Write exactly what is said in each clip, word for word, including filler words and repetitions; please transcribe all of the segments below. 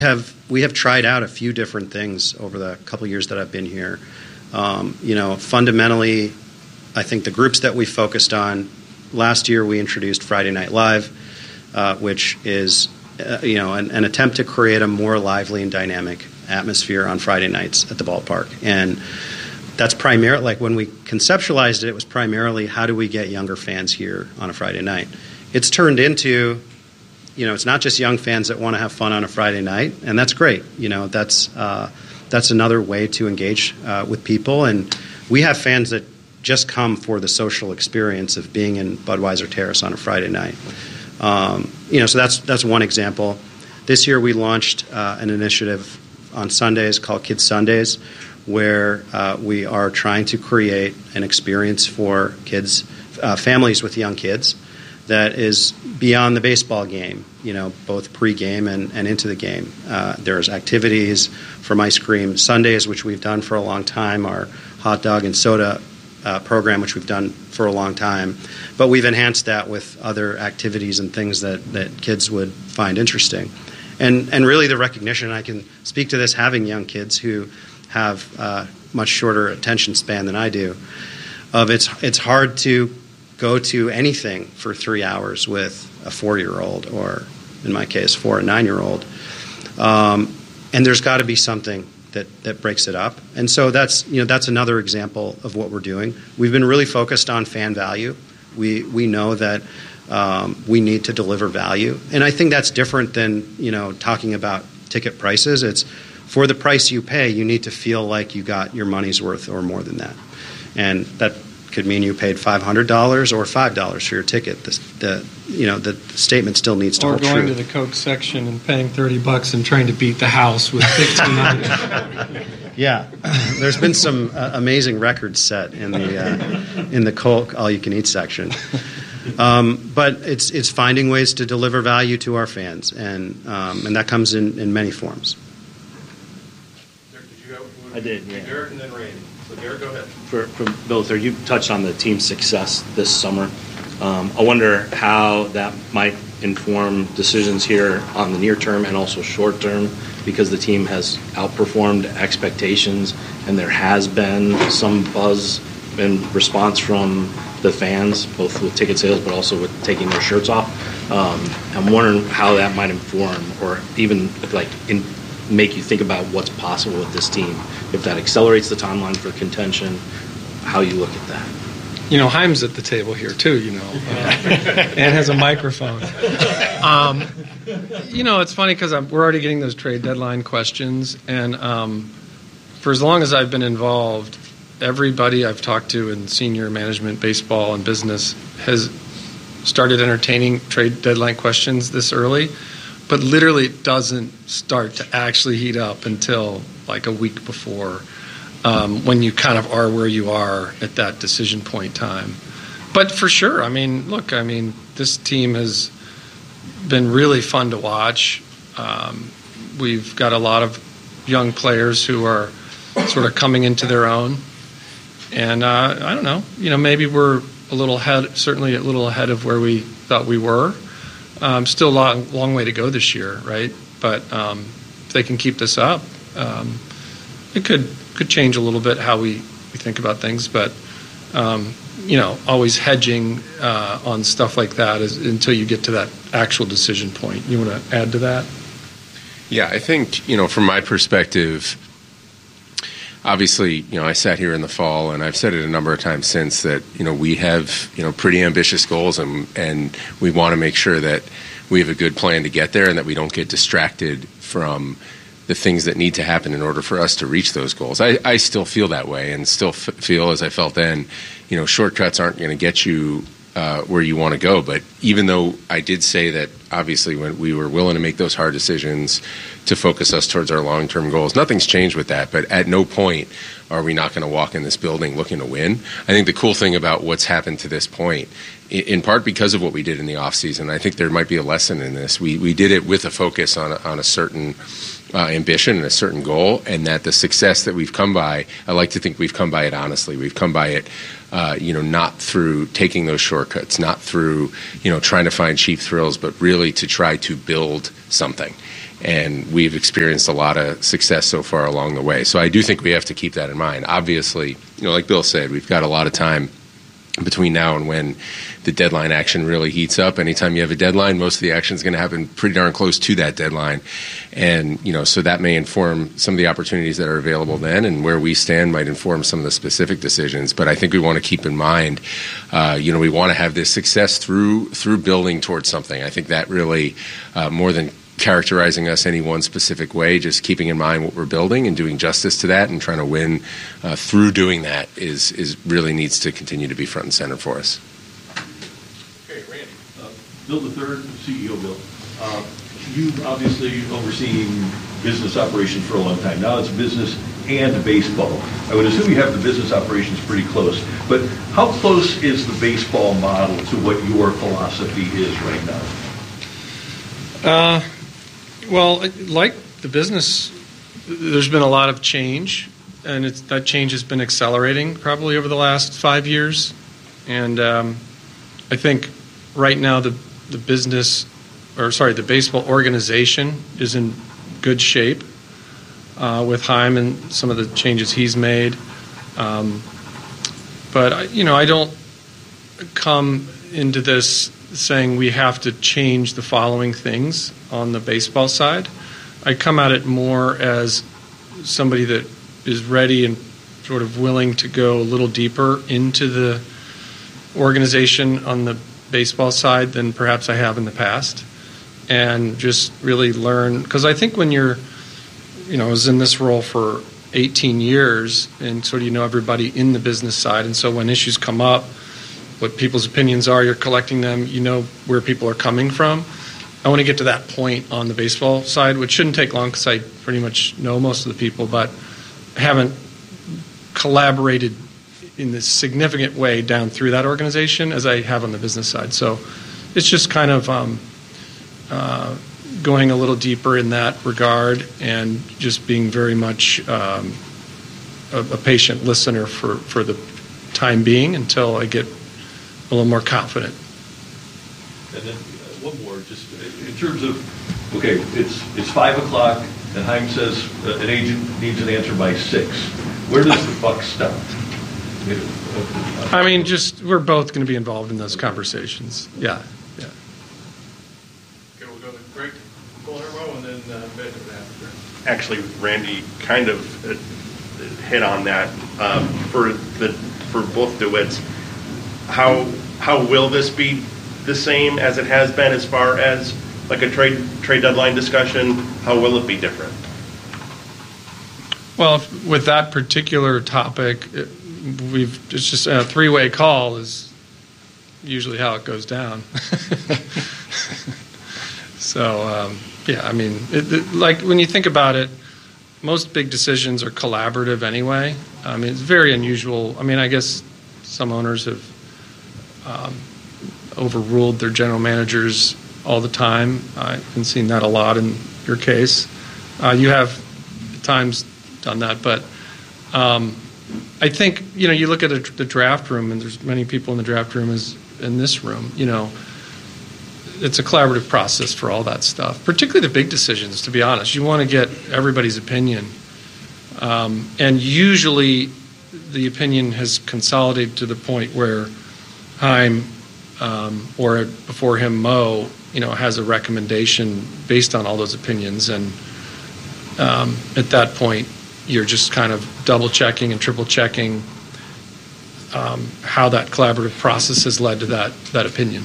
have we have tried out a few different things over the couple years that I've been here. Um, you know, fundamentally, I think the groups that we focused on, last year we introduced Friday Night Live, uh, which is, uh, you know, an, an attempt to create a more lively and dynamic atmosphere on Friday nights at the ballpark. And that's primarily, like when we conceptualized it, it was primarily how do we get younger fans here on a Friday night. It's turned into, you know, it's not just young fans that want to have fun on a Friday night, and that's great. You know, that's uh, that's another way to engage uh, with people. And we have fans that just come for the social experience of being in Budweiser Terrace on a Friday night. Um, you know, so that's that's one example. This year we launched uh, an initiative on Sundays called Kids Sundays, where uh, we are trying to create an experience for kids, uh, families with young kids, that is beyond the baseball game, you know, both pre-game and, and into the game. Uh, there's activities from ice cream Sundays, which we've done for a long time, our hot dog and soda uh, program, which we've done for a long time. But we've enhanced that with other activities and things that, that kids would find interesting. And, and really the recognition, I can speak to this having young kids who have uh, much shorter attention span than I do, of it's it's hard to go to anything for three hours with a four-year-old, or in my case, four and nine-year-old. Um, and there's got to be something that, that breaks it up. And so that's, you know, that's another example of what we're doing. We've been really focused on fan value. We we know that um, we need to deliver value. And I think that's different than, you know, talking about ticket prices. It's for the price you pay, you need to feel like you got your money's worth or more than that. And that could mean you paid five hundred dollars or five dollars for your ticket. The, the you know the statement still needs to or hold true. Or going to the Coke section and paying thirty bucks and trying to beat the house with fifteen items. Yeah, there's been some uh, amazing records set in the uh, in the Coke all-you-can-eat section. Um, but it's it's finding ways to deliver value to our fans, and um, and that comes in, in many forms. Derek, did you have, I did, yeah. Derek and then Randy. So Derek, go ahead. For, for both, or you touched on the team's success this summer. Um, I wonder how that might inform decisions here on the near term and also short term, because the team has outperformed expectations, and there has been some buzz and response from the fans, both with ticket sales but also with taking their shirts off. Um, I'm wondering how that might inform, or even like in, make you think about what's possible with this team. If that accelerates the timeline for contention, how you look at that. You know, Haim's at the table here too, you know, uh, and has a microphone. Um, you know, it's funny because we're already getting those trade deadline questions, and um, for as long as I've been involved, everybody I've talked to in senior management, baseball, and business has started entertaining trade deadline questions this early, but literally it doesn't start to actually heat up until like a week before, um, when you kind of are where you are at that decision point time. But for sure, I mean, look, I mean, this team has been really fun to watch. Um, we've got a lot of young players who are sort of coming into their own. And uh, I don't know, you know, maybe we're a little ahead, certainly a little ahead of where we thought we were. Um, still a long, long way to go this year, right? But um, if they can keep this up, um, it could could change a little bit how we, we think about things. But, um, you know, always hedging uh, on stuff like that is, until you get to that actual decision point. You want to add to that? Yeah, I think, you know, from my perspective, obviously, you know, I sat here in the fall, and I've said it a number of times since, that, you know, we have, you know, pretty ambitious goals, and and we want to make sure that we have a good plan to get there, and that we don't get distracted from the things that need to happen in order for us to reach those goals. I, I still feel that way, and still f- feel as I felt then, you know, shortcuts aren't going to get you uh, where you want to go. But even though I did say that, obviously, when we were willing to make those hard decisions to focus us towards our long-term goals, nothing's changed with that. But at no point are we not going to walk in this building looking to win. I think the cool thing about what's happened to this point, in part because of what we did in the offseason, I think there might be a lesson in this. We we did it with a focus on a, on a certain uh, ambition and a certain goal, and that the success that we've come by, I like to think we've come by it honestly. We've come by it, uh, you know, not through taking those shortcuts, not through, you know, trying to find cheap thrills, but really to try to build something. and we've experienced a lot of success so far along the way. So I do think we have to keep that in mind. Obviously, you know, like Bill said, we've got a lot of time between now and when the deadline action really heats up. Anytime you have a deadline, most of the action is going to happen pretty darn close to that deadline. And, you know, so that may inform some of the opportunities that are available then, and where we stand might inform some of the specific decisions. But I think we want to keep in mind, uh, you know, we want to have this success through through building towards something. I think that really, uh, more than characterizing us any one specific way, just keeping in mind what we're building and doing justice to that and trying to win uh, through doing that is is really needs to continue to be front and center for us. Okay, Randy. Uh, Bill the third, C E O Bill. Uh, you've obviously overseen business operations for a long time. Now it's business and baseball. I would assume you have the business operations pretty close, but how close is the baseball model to what your philosophy is right now? Uh, well, like the business, there's been a lot of change, and it's, that change has been accelerating probably over the last five years. And um, I think right now the the business, or sorry, the baseball organization is in good shape uh, with Chaim and some of the changes he's made. Um, but you know, I don't come into this saying we have to change the following things on the baseball side. I come at it more as somebody that is ready and sort of willing to go a little deeper into the organization on the baseball side than perhaps I have in the past, and just really learn. Because I think when you're, you know, I was in this role for eighteen years, and sort of you know everybody in the business side, and so when issues come up, what people's opinions are, you're collecting them, you know where people are coming from. I want to get to that point on the baseball side, which shouldn't take long because I pretty much know most of the people, but haven't collaborated in this significant way down through that organization as I have on the business side. So it's just kind of um, uh, going a little deeper in that regard and just being very much um, a, a patient listener for, for the time being until I get a little more confident. And then uh, one more, just in terms of, okay, it's it's five o'clock, and Chaim says uh, an agent needs an answer by six. Where does the buck stop? I mean, just we're both going to be involved in those conversations. Yeah, yeah. Okay, we'll go to Greg Palermo and then uh, Ben after. Actually, Randy kind of uh, hit on that um, for the for both DeWitts. How how will this be the same as it has been as far as like a trade trade deadline discussion? How will it be different? Well, if, with that particular topic, it, we've it's just a three-way call is usually how it goes down. So um, yeah, I mean, it, it, like when you think about it, most big decisions are collaborative anyway. I mean, it's very unusual. I mean, I guess some owners have um, overruled their general managers all the time. I've been seeing that a lot in your case. Uh, you have at times done that, but um, I think, you know, you look at a, the draft room, and there's many people in the draft room as in this room, you know, it's a collaborative process for all that stuff, particularly the big decisions, to be honest. You want to get everybody's opinion. Um, and usually the opinion has consolidated to the point where Chaim um, or before him Mo, you know, has a recommendation based on all those opinions. And um, at that point, you're just kind of double checking and triple checking um, how that collaborative process has led to that, that opinion.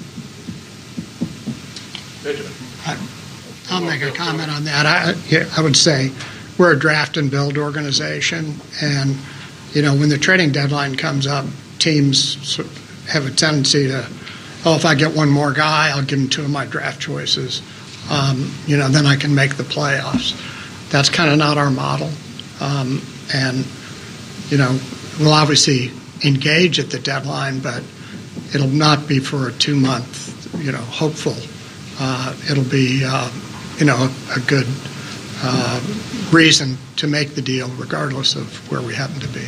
I'll make a comment on that. I, I would say we're a draft and build organization, and you know when the trading deadline comes up, teams have a tendency to, oh, if I get one more guy, I'll give him two of my draft choices. Um, you know, then I can make the playoffs. That's kind of not our model, um, and you know we'll obviously engage at the deadline, but it'll not be for a two-month, you know, hopeful. Uh, it'll be, uh, you know, a, a good uh, reason to make the deal, regardless of where we happen to be.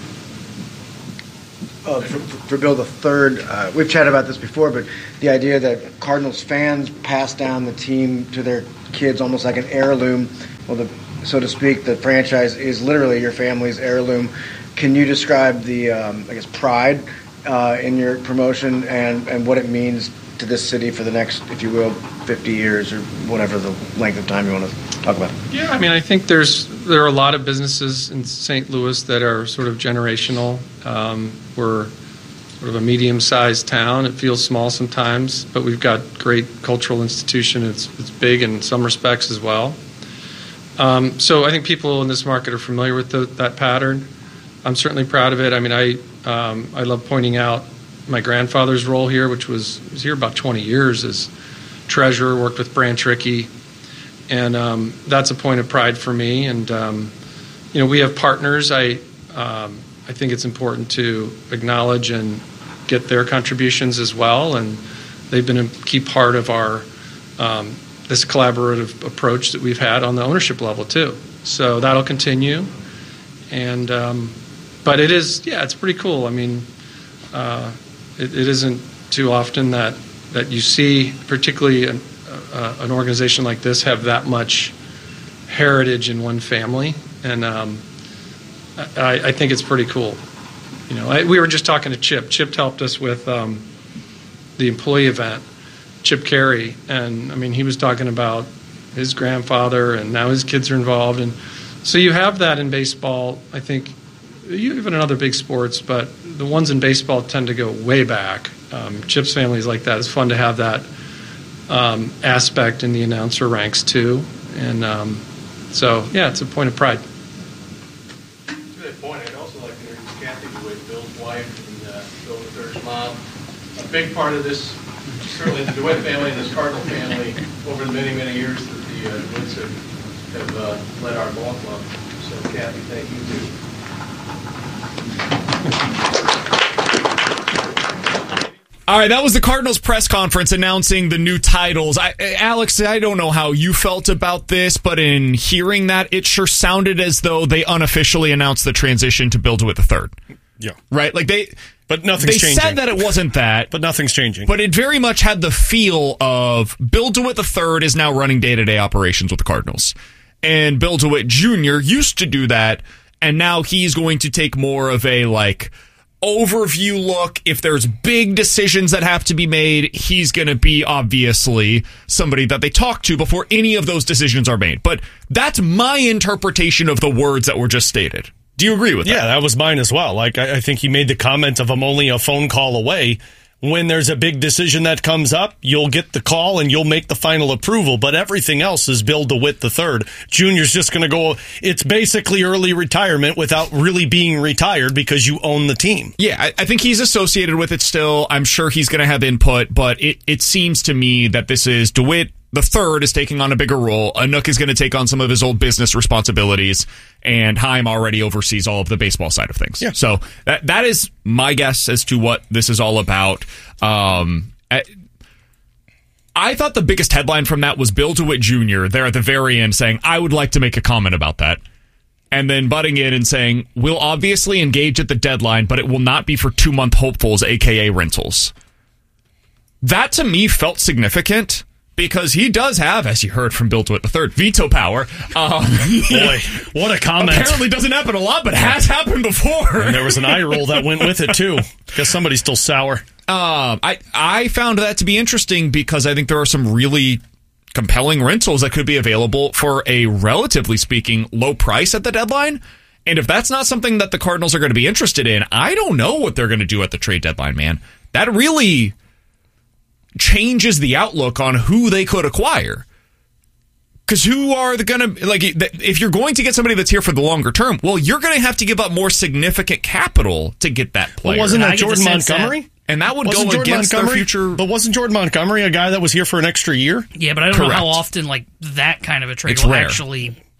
Uh, for, for Bill the third, uh, we've chatted about this before, but the idea that Cardinals fans pass down the team to their kids almost like an heirloom. Well, the, so to speak, the franchise is literally your family's heirloom. Can you describe the, um, I guess, pride uh, in your promotion and, and what it means to this city for the next, if you will, fifty years or whatever the length of time you want to talk about? Yeah, I mean, I think there's there are a lot of businesses in Saint Louis that are sort of generational. Um, we're sort of a medium-sized town. It feels small sometimes, but we've got great cultural institution. It's it's big in some respects as well. Um, so I think people in this market are familiar with the, that pattern. I'm certainly proud of it. I mean, I um, I love pointing out my grandfather's role here, which was was here about twenty years as treasurer, worked with Branch Rickey, and um, that's a point of pride for me. And um, you know, we have partners. I um, I think it's important to acknowledge and get their contributions as well, and they've been a key part of our um, this collaborative approach that we've had on the ownership level too. So that'll continue, and um, but it is yeah, it's pretty cool. I mean, uh, it, it isn't too often that that you see, particularly an, uh, an organization like this, have that much heritage in one family, and um, I, I think it's pretty cool. You know, I, we were just talking to Chip. Chip helped us with um, the employee event, Chip Carey, and I mean, he was talking about his grandfather, and now his kids are involved, and so you have that in baseball. I think even in other big sports, but the ones in baseball tend to go way back. Um, Chip's family is like that. It's fun to have that um, aspect in the announcer ranks too, and um, so yeah, it's a point of pride. To that point, I'd also like to introduce Kathy DeWitt, Bill's wife, and uh, Bill the Third's mom. A big part of this, certainly the DeWitt family and this Cardinal family, over the many, many years that the uh, DeWitts have, have uh, led our ball club. So, Kathy, thank you too. All right, that was the Cardinals press conference announcing the new titles. I, Alex, I don't know how you felt about this, but in hearing that, it sure sounded as though they unofficially announced the transition to Bill DeWitt the third. Yeah. Right? Like they But nothing's they changing. said that it wasn't that. But nothing's changing. But it very much had the feel of Bill DeWitt the third is now running day-to-day operations with the Cardinals. And Bill DeWitt Junior used to do that, and now he's going to take more of a, like, overview look. If there's big decisions that have to be made, he's going to be obviously somebody that they talk to before any of those decisions are made. But that's my interpretation of the words that were just stated. Do you agree with that? Yeah, that was mine as well. Like, I, I think he made the comment of I'm only a phone call away. When there's a big decision that comes up, you'll get the call and you'll make the final approval. But everything else is Bill DeWitt the third. Junior's just going to go. It's basically early retirement without really being retired because you own the team. Yeah, I, I think he's associated with it still. I'm sure he's going to have input, but it, it seems to me that this is DeWitt the third is taking on a bigger role. Anook is going to take on some of his old business responsibilities, and Chaim already oversees all of the baseball side of things. Yeah. So that that is my guess as to what this is all about. Um, I, I thought the biggest headline from that was Bill DeWitt Junior there at the very end saying, I would like to make a comment about that. And then butting in and saying, we'll obviously engage at the deadline, but it will not be for two-month hopefuls, a k a rentals. That to me felt significant. Because he does have, as you heard from Bill DeWitt the third, veto power. Um, Boy, what a comment. Apparently doesn't happen a lot, but has happened before. And there was an eye roll that went with it, too. Guess somebody's still sour. Um, I, I found that to be interesting because I think there are some really compelling rentals that could be available for a, relatively speaking, low price at the deadline. And if that's not something that the Cardinals are going to be interested in, I don't know what they're going to do at the trade deadline, man. That really changes the outlook on who they could acquire. Because who are the going to, like, if you're going to get somebody that's here for the longer term, well, you're going to have to give up more significant capital to get that player. Well, wasn't that Jordan Montgomery? That, and that would wasn't go Jordan against Montgomery, their future. But wasn't Jordan Montgomery a guy that was here for an extra year? Yeah, but I don't Correct. know how often, like, that kind of a trade It's will rare. actually yeah.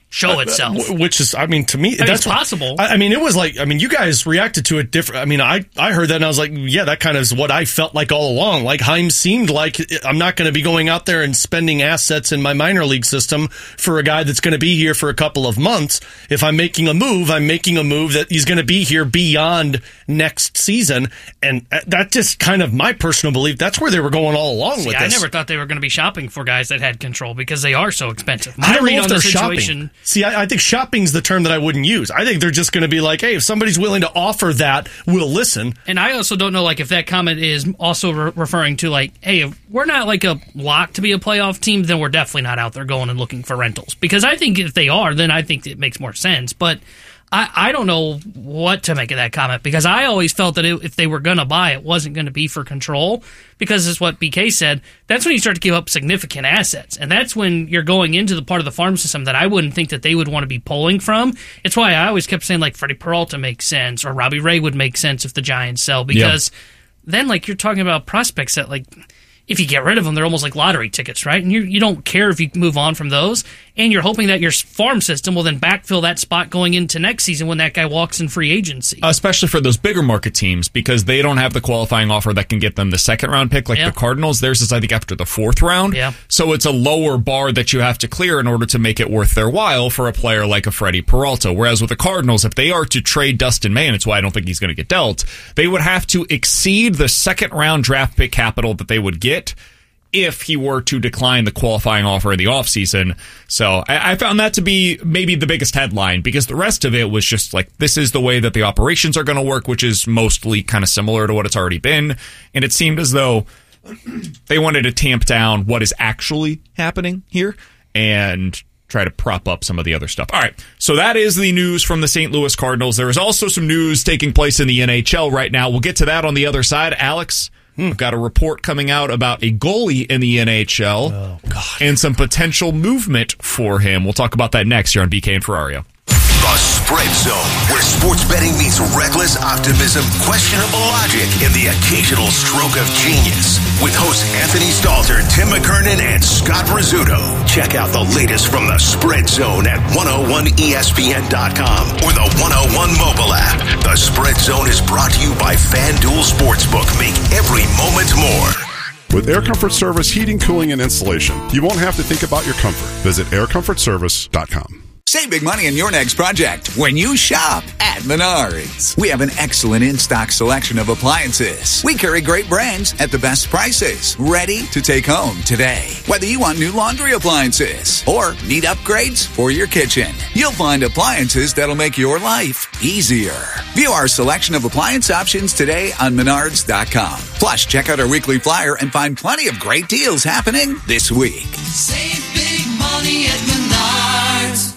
show itself. Uh, which is, I mean, to me, I mean, that's it's possible. I, I mean, it was like, I mean, you guys reacted to it different. I mean, I, I heard that and I was like, yeah, that kind of is what I felt like all along. Like Heim seemed like I'm not going to be going out there and spending assets in my minor league system for a guy that's going to be here for a couple of months. If I'm making a move, I'm making a move that he's going to be here beyond next season. And that's just kind of my personal belief. That's where they were going all along See, with I this. never thought they were going to be shopping for guys that had control because they are so expensive. My I don't read know if on they're the situation, shopping. See, I, I think shopping's the term that I wouldn't use. I think they're just going to be like, hey, if somebody's willing to offer that, we'll listen. And I also don't know, like, if that comment is also re- referring to, like, hey, if we're not, like, a lock to be a playoff team, then we're definitely not out there going and looking for rentals. Because I think if they are, then I think it makes more sense. But I, I don't know what to make of that comment because I always felt that it, if they were going to buy, it wasn't going to be for control because it's what B K said. That's when you start to give up significant assets. And that's when you're going into the part of the farm system that I wouldn't think that they would want to be pulling from. It's why I always kept saying, like, Freddie Peralta makes sense or Robbie Ray would make sense if the Giants sell because yeah. then, like, you're talking about prospects that, like, if you get rid of them, they're almost like lottery tickets, right? And you you don't care if you move on from those, and you're hoping that your farm system will then backfill that spot going into next season when that guy walks in free agency. Especially for those bigger market teams, because they don't have the qualifying offer that can get them the second round pick, like yeah. the Cardinals. Theirs is, I think, after the fourth round. Yeah. So it's a lower bar that you have to clear in order to make it worth their while for a player like a Freddie Peralta. Whereas with the Cardinals, if they are to trade Dustin May, and it's why I don't think he's going to get dealt, they would have to exceed the second round draft pick capital that they would get if he were to decline the qualifying offer in the offseason. So I, I found that to be maybe the biggest headline because the rest of it was just like, this is the way that the operations are going to work, which is mostly kind of similar to what it's already been. And it seemed as though they wanted to tamp down what is actually happening here and try to prop up some of the other stuff. All right, so that is the news from the Saint Louis Cardinals. There is also some news taking place in the N H L right now. We'll get to that on the other side. Alex, We've got a report coming out about a goalie in the N H L oh, God. and some potential movement for him. We'll talk about that next here on B K and Ferrario. The Spread Zone, where sports betting meets reckless optimism, questionable logic, and the occasional stroke of genius. With hosts Anthony Stalter, Tim McKernan, and Scott Rizzuto. Check out the latest from the Spread Zone at one oh one E S P N dot com or the one oh one mobile app. The Spread Zone is brought to you by FanDuel Sportsbook. Make every moment more. With Air Comfort Service heating, cooling, and installation, you won't have to think about your comfort. Visit air comfort service dot com. Save big money on your next project when you shop at Menards. We have an excellent in-stock selection of appliances. We carry great brands at the best prices, ready to take home today. Whether you want new laundry appliances or need upgrades for your kitchen, you'll find appliances that'll make your life easier. View our selection of appliance options today on Menards dot com. Plus, check out our weekly flyer and find plenty of great deals happening this week. Save big money at Menards.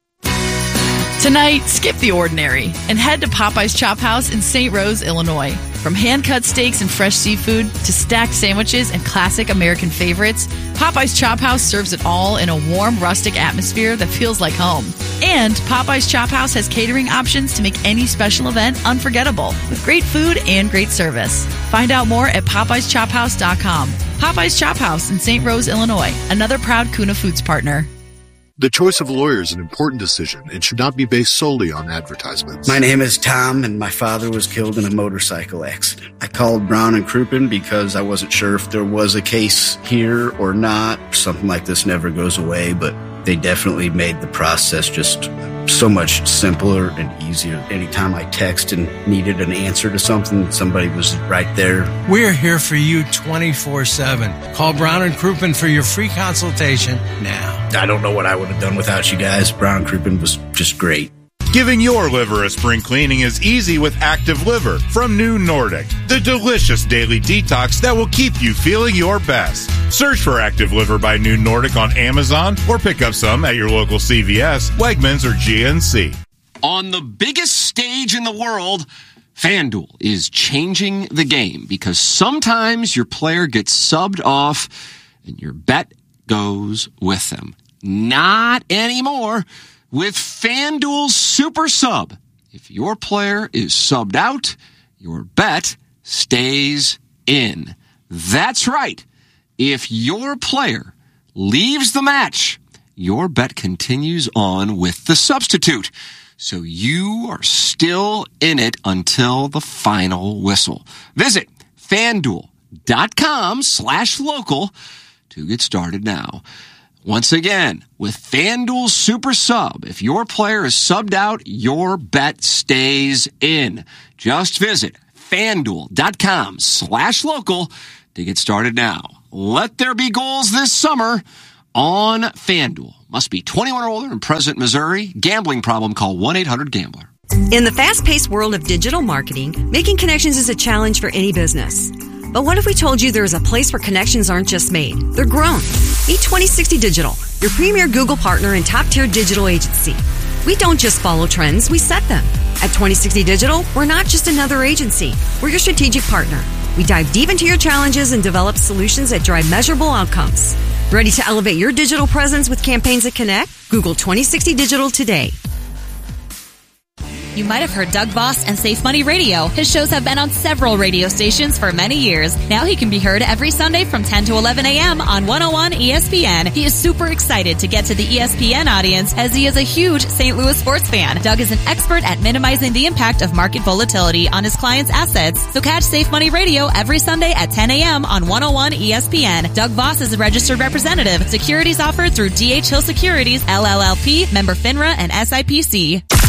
Tonight, skip the ordinary and head to Popeye's Chop House in Saint Rose, Illinois. From hand-cut steaks and fresh seafood to stacked sandwiches and classic American favorites, Popeye's Chop House serves it all in a warm, rustic atmosphere that feels like home. And Popeye's Chop House has catering options to make any special event unforgettable with great food and great service. Find out more at popeyes chop house dot com. Popeye's Chop House in Saint Rose, Illinois, another proud Kuna Foods partner. The choice of lawyer is an important decision and should not be based solely on advertisements. My name is Tom, and my father was killed in a motorcycle accident. I called Brown and Crouppen because I wasn't sure if there was a case here or not. Something like this never goes away, but they definitely made the process just so much simpler and easier. Anytime I text and needed an answer to something, somebody was right there. We're here for you twenty-four seven. Call Brown and Crouppen for your free consultation now. I don't know what I would have done without you guys. Brown and Crouppen was just great. Giving your liver a spring cleaning is easy with Active Liver from New Nordic, the delicious daily detox that will keep you feeling your best. Search for Active Liver by New Nordic on Amazon or pick up some at your local C V S, Wegmans, or G N C. On the biggest stage in the world, FanDuel is changing the game because sometimes your player gets subbed off and your bet goes with them. Not anymore. With FanDuel's Super Sub, if your player is subbed out, your bet stays in. That's right. If your player leaves the match, your bet continues on with the substitute. So you are still in it until the final whistle. Visit FanDuel.com slash local to get started now. Once again, with FanDuel Super Sub, if your player is subbed out, your bet stays in. Just visit FanDuel.com slash local to get started now. Let there be goals this summer on FanDuel. Must be twenty-one or older and present in Missouri. Gambling problem, call one eight hundred gambler. In the fast-paced world of digital marketing, making connections is a challenge for any business. But what if we told you there is a place where connections aren't just made, they're grown? Meet twenty sixty Digital, your premier Google partner and top-tier digital agency. We don't just follow trends, we set them. At twenty sixty Digital, we're not just another agency. We're your strategic partner. We dive deep into your challenges and develop solutions that drive measurable outcomes. Ready to elevate your digital presence with campaigns that connect? Google twenty sixty Digital today. You might have heard Doug Voss and Safe Money Radio. His shows have been on several radio stations for many years. Now he can be heard every Sunday from ten to eleven a.m. on one oh one E S P N. He is super excited to get to the E S P N audience as he is a huge Saint Louis sports fan. Doug is an expert at minimizing the impact of market volatility on his clients' assets. So catch Safe Money Radio every Sunday at ten a.m. on one oh one E S P N. Doug Voss is a registered representative. Securities offered through D H Hill Securities, L L L P, member FINRA, and S I P C.